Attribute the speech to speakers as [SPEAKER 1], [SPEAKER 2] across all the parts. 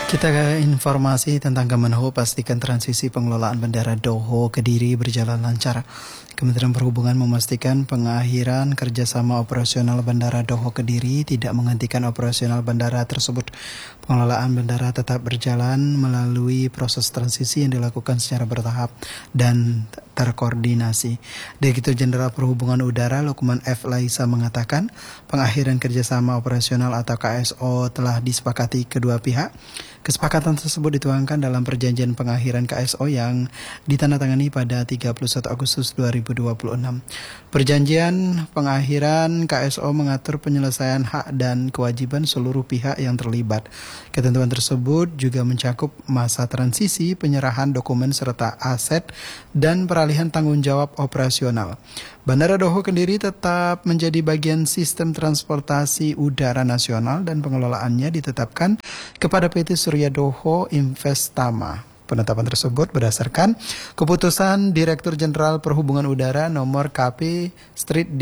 [SPEAKER 1] Kita ke informasi tentang Kemenhub, pastikan transisi pengelolaan Bandara Doho Kediri berjalan lancar. Kementerian Perhubungan memastikan pengakhiran kerjasama operasional Bandara Doho Kediri tidak menghentikan operasional bandara tersebut. Pengelolaan bandara tetap berjalan melalui proses transisi yang dilakukan secara bertahap dan terkoordinasi. Direktur Jenderal Perhubungan Udara Lukman F. Laisa mengatakan pengakhiran kerjasama operasional atau KSO telah disepakati kedua pihak. Kesepakatan tersebut dituangkan dalam perjanjian pengakhiran KSO yang ditandatangani pada 31 Agustus 2026. Perjanjian pengakhiran KSO mengatur penyelesaian hak dan kewajiban seluruh pihak yang terlibat. Ketentuan tersebut juga mencakup masa transisi, penyerahan dokumen serta aset, dan peralihan tanggung jawab operasional. Bandara Doho Kediri tetap menjadi bagian sistem transportasi udara nasional dan pengelolaannya ditetapkan kepada PT Surya Doho Investama. Penetapan tersebut berdasarkan keputusan Direktur Jenderal Perhubungan Udara nomor KP/DJPU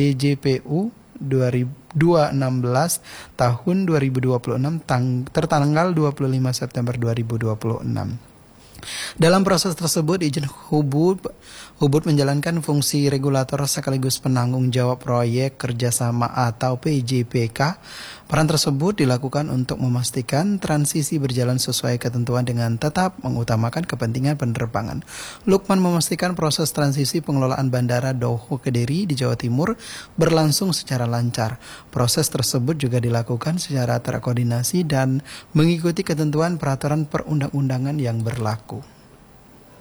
[SPEAKER 1] 216 tahun 2026 tertanggal 25 September 2026. Dalam proses tersebut, izin Hubud menjalankan fungsi regulator sekaligus penanggung jawab proyek kerjasama atau PJPK. Peran tersebut dilakukan untuk memastikan transisi berjalan sesuai ketentuan dengan tetap mengutamakan kepentingan penerbangan. Lukman memastikan proses transisi pengelolaan Bandara Doho Kediri di Jawa Timur berlangsung secara lancar. Proses tersebut juga dilakukan secara terkoordinasi dan mengikuti ketentuan peraturan perundang-undangan yang berlaku.